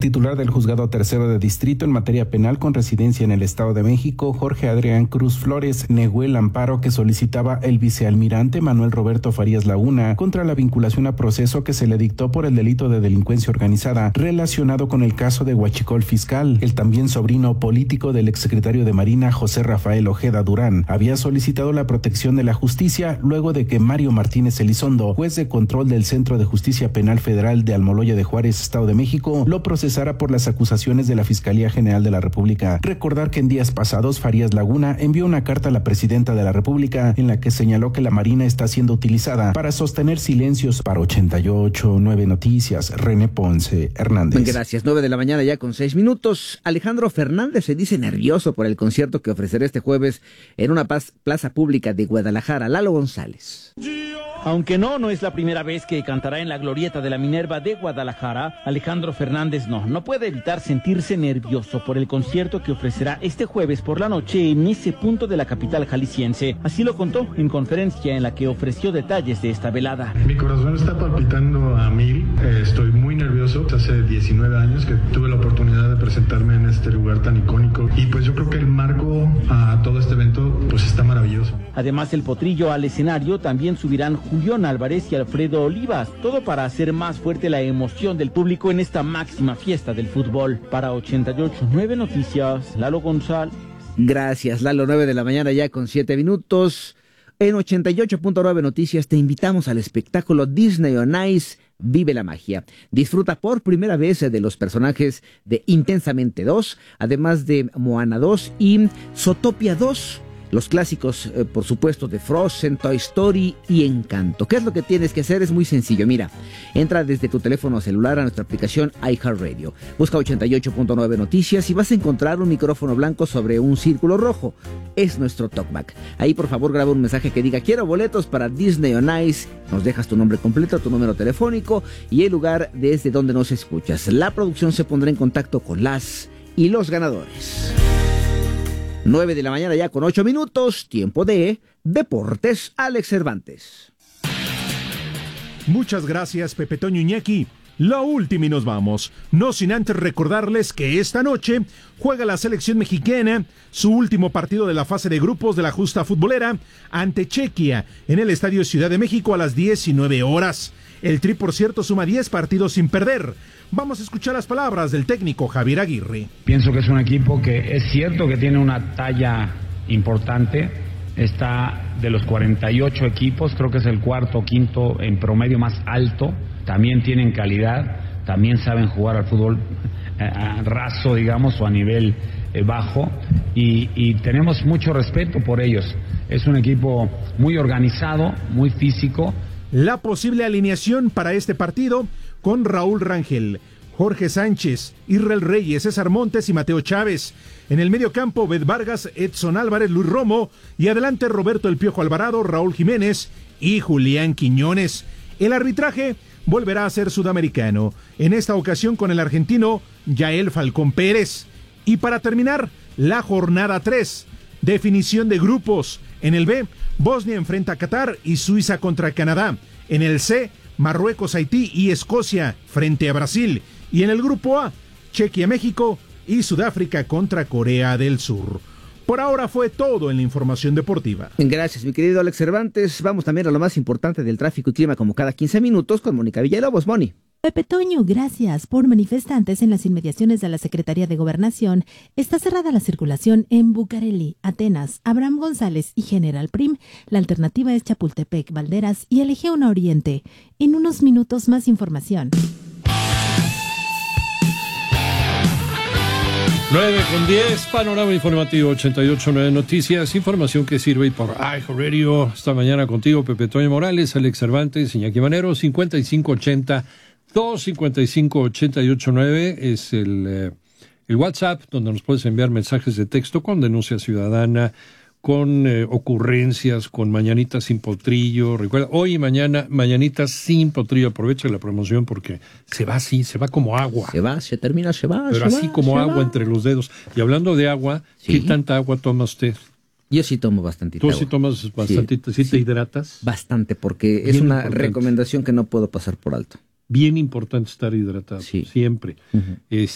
titular del Juzgado Tercero de Distrito en materia penal con residencia en el Estado de México, Jorge Adrián Cruz Flores, negó el amparo que solicitaba el vicealmirante Manuel Roberto Farías Laguna contra la vinculación a proceso que se le dictó por el delito de delincuencia organizada relacionado con el caso de Huachicol Fiscal. El también sobrino político del exsecretario de Marina, José Rafael Ojeda Durán, había solicitado la protección de la justicia luego de que Mario Martínez Elizondo, juez de control del Centro de Justicia Penal Federal de Almoloya de Juárez, Estado de México, lo procesara por las acusaciones de la Fiscalía General de la República. Recordar que en días pasados Farías Laguna envió una carta a la presidenta de la República en la que señaló que la Marina está siendo utilizada para sostener silencios. Para 88.9 Noticias, René Ponce Hernández. Gracias, 9 ya con 6 minutos. Alejandro Fernández se dice nervioso por el concierto que ofrecerá este jueves en una plaza pública de Guadalajara. Lalo González. Aunque no es la primera vez que cantará en la glorieta de la Minerva de Guadalajara, Alejandro Fernández no puede evitar sentirse nervioso por el concierto que ofrecerá este jueves por la noche en ese punto de la capital jalisciense. Así lo contó en conferencia en la que ofreció detalles de esta velada. Mi corazón está palpitando a 1000, estoy muy nervioso. Hace 19 años que tuve la oportunidad de presentarme en este lugar tan icónico y pues yo creo que el marco a todo este evento pues está maravilloso. Además, el potrillo al escenario también subirán Julián Álvarez y Alfredo Olivas, todo para hacer más fuerte la emoción del público en esta máxima fiesta del fútbol. Para 88.9 Noticias, Lalo González. Gracias, Lalo, 9 ya con 7 minutos. En 88.9 Noticias te invitamos al espectáculo Disney on Ice, Vive la Magia. Disfruta por primera vez de los personajes de Intensamente 2, además de Moana 2 y Zootopia 2. Los clásicos, por supuesto, de Frozen, Toy Story y Encanto. ¿Qué es lo que tienes que hacer? Es muy sencillo. Mira, entra desde tu teléfono celular a nuestra aplicación iHeartRadio. Busca 88.9 Noticias y vas a encontrar un micrófono blanco sobre un círculo rojo. Es nuestro talkback. Ahí, por favor, graba un mensaje que diga: quiero boletos para Disney on Ice. Nos dejas tu nombre completo, tu número telefónico y el lugar desde donde nos escuchas. La producción se pondrá en contacto con las y los ganadores. 9 ya con 8 minutos, tiempo de Deportes. Alex Cervantes. Muchas gracias, Pepe Toño Iñaki. La última y nos vamos. No sin antes recordarles que esta noche juega la selección mexicana su último partido de la fase de grupos de la justa futbolera ante Chequia en el Estadio Ciudad de México a las 19 horas. El Tri, por cierto, suma 10 partidos sin perder. Vamos a escuchar las palabras del técnico Javier Aguirre. Pienso que es un equipo que es cierto que tiene una talla importante. Está de los 48 equipos, creo que es el cuarto o quinto en promedio más alto. También tienen calidad, también saben jugar al fútbol raso, digamos, o a nivel bajo. Y tenemos mucho respeto por ellos. Es un equipo muy organizado, muy físico. La posible alineación para este partido: con Raúl Rangel, Jorge Sánchez, Israel Reyes, César Montes y Mateo Chávez. En el medio campo, Bet Vargas, Edson Álvarez, Luis Romo y adelante Roberto El Piojo Alvarado, Raúl Jiménez y Julián Quiñones. El arbitraje volverá a ser sudamericano, en esta ocasión con el argentino Yael Falcón Pérez. Y para terminar, la jornada 3, definición de grupos. En el B, Bosnia enfrenta a Qatar y Suiza contra Canadá. En el C, Marruecos, Haití y Escocia frente a Brasil. Y en el grupo A, Chequia, México y Sudáfrica contra Corea del Sur. Por ahora fue todo en la información deportiva. Gracias, mi querido Alex Cervantes. Vamos también a lo más importante del tráfico y clima como cada 15 minutos con Mónica Villalobos. Moni. Pepe Toño, gracias. Por manifestantes en las inmediaciones de la Secretaría de Gobernación, está cerrada la circulación en Bucareli, Atenas, Abraham González y General Prim. La alternativa es Chapultepec, Valderas y el Eje 1 Oriente. En unos minutos más información. 9:10, panorama informativo 88.9 Noticias, información que sirve por iHeartRadio. Esta mañana contigo, Pepe Toño Morales, Alex Cervantes, Iñaki Manero. 5580-255-889 es el WhatsApp, donde nos puedes enviar mensajes de texto con denuncia ciudadana, con ocurrencias, con mañanitas sin potrillo. Recuerda, hoy y mañana, mañanitas sin potrillo. Aprovecha la promoción porque se va así, se va como agua. Se termina. Pero así como agua entre los dedos. Y hablando de agua, ¿sí? ¿Qué tanta agua toma usted? Yo sí tomo bastantita agua. ¿Tú sí tomas bastantita? ¿Sí te hidratas? Bastante, porque bien es una recomendación que no puedo pasar por alto. Bien importante estar hidratado, siempre.